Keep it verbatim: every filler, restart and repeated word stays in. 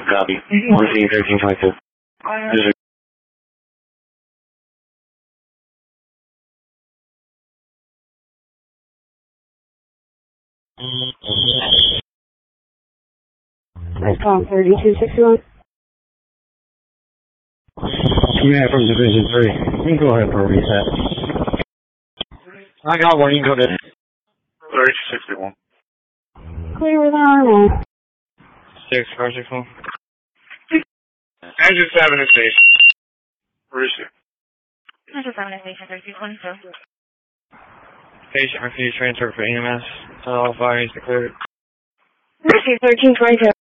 Copy. one C thirteen twenty-two. This is Nice call, thirty-two sixty-one. Yeah, from Division three. You can go ahead for a reset. I got one, you can go to thirty-two sixty-one. Clear with our normal. six, car six one. Engine seven is station. Receive. Engine seven is station thirty-two twenty-two. Patient refused transfer for E M S. All fires declared. Receive thirteen twenty-two.